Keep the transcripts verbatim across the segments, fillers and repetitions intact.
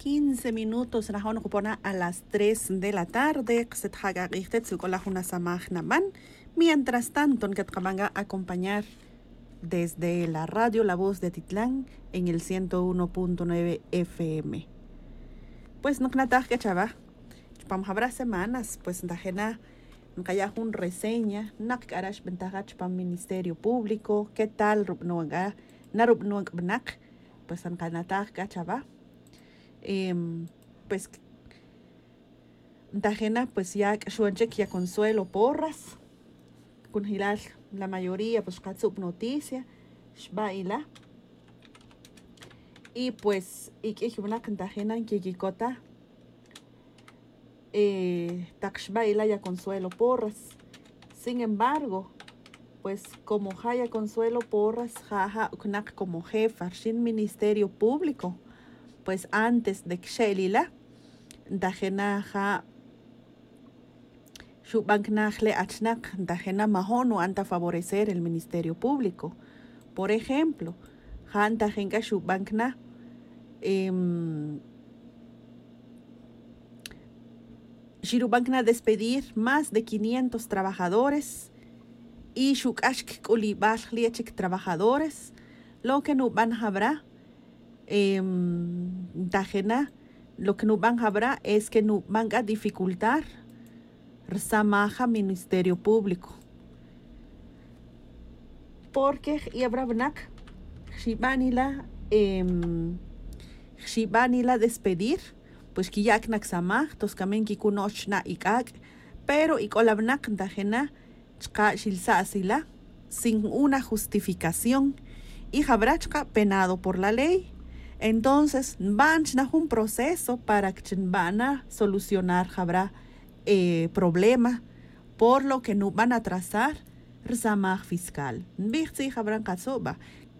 quince minutos rahon kupona a las tres de la tarde. Mientras tanto, que van a acompañar desde la radio La Voz de Titlán en el ciento uno punto nueve F M. Pues no knataj que chava. Pam habrá semanas, pues ndajena nkaya un reseña, nak arash ventajach pam Ministerio Público, qué tal rubnuanga, narubnuang bnak, pues an kanataj que chava. Eh, pues ndajena pues ya shuanchek ya Consuelo Porras con hilal la mayoría pues katsub noticia shbaila y pues y que una ndajena en kikikota eh takshbaila ya Consuelo Porras. Sin embargo, pues como haya Consuelo Porras jaja uknak como jefa sin Ministerio Público, pues antes de que Shelila, dajena ja shubanknachle achnak, dajena mahono anta favorecer el Ministerio Público. Por ejemplo, hanta jenga shubankna em, shirubankna despedir más de quinientos trabajadores y shukashk kulibal liechik trabajadores, lo que no van habrá. Eh, dajena, lo que nos van a hablar es que nos van a dificultar Samaja Ministerio Público. Porque yabrabnak shibanila eh, shibanila despedir, pues que ya knak samaj, toskamen ki kunochna ikak, pero ikolabnak dajena chka shilsa asila sin una justificación y habrachka penado por la ley. Entonces, van a un proceso para que van a solucionar habrá eh, problema, por lo que no van a trazar el fiscal. Bixi habrán casoba.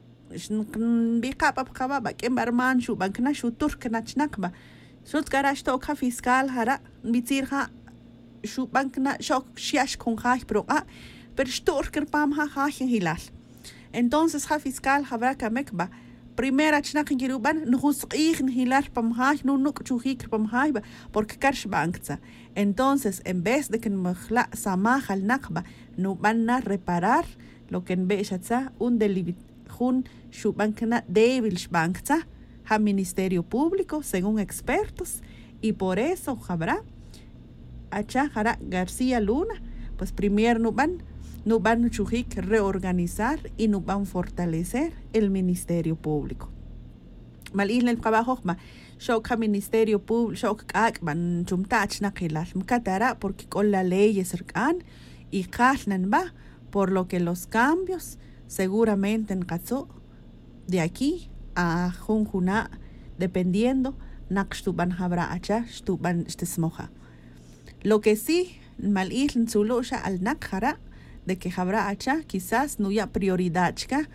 Bicapa cababa, que barman shu bankna shu turknachnakba. Shut garage toca fiscal hara, bitirha shu bankna shok shiash con haj proa, pero sturker pam ha haj hilal. Entonces, ha fiscal habrá kamekba. Primera chnakin kiruban nujus ign hilar pamhaj no nuk chujik pamhaj porque karsh bankza. Entonces, en vez de que mkhla samaj al nakba no van a reparar lo que en bechatza un delibit jun shubankna débil bankza ha Ministerio Público según expertos y por eso habrá acha jara García Luna pues primero no van no van a reorganizar y no van a fortalecer el Ministerio Público. Malin el trabajo ma shoka Ministerio Público shok akban chumtach na kilal mkatara porque con la ley es cercan y kalnan ba por lo que los cambios seguramente en katso de aquí a junjuna dependiendo nakstuban habra acha stuban stesmoja. Lo que sí malin sulusha al nakjara de que habrá hacha quizás no haya prioridad ka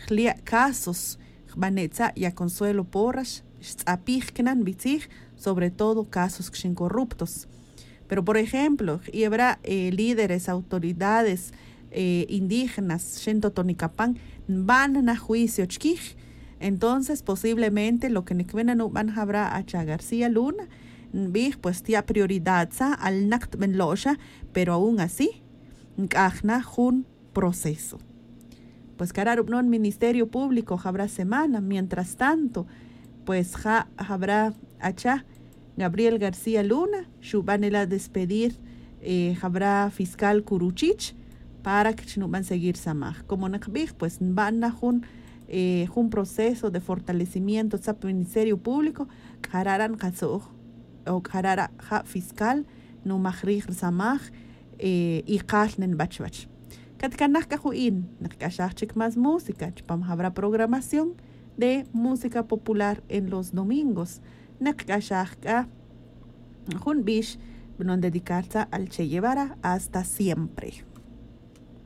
casos banetza ya Consuelo Porras apignan bitzig sobre todo casos corruptos. Pero por ejemplo y habrá eh, líderes autoridades eh, indígenas shento tonicapán van a juicio chkij. Entonces posiblemente lo que no van habrá hacha García Luna big pues tía prioridad sa al nakt benlosha, pero aún así nkajna un proceso. Pues cararub no Ministerio Público habrá semana, mientras tanto, pues ja, habrá acha Gabriel García Luna, shubanela despedir eh, habrá fiscal Kuruchich para que no van a seguir samaj. Como nakbig, pues van a un eh, un proceso de fortalecimiento del Ministerio Público, hararan kaso o harara ja fiscal no majrij samaj Eh, y kalnen bachbach. Katkanach kajuin, nakashachik más música, chpam habrá programación de música popular en los domingos. Nakashachka jun bish, non dedicarse al Che Guevara hasta siempre.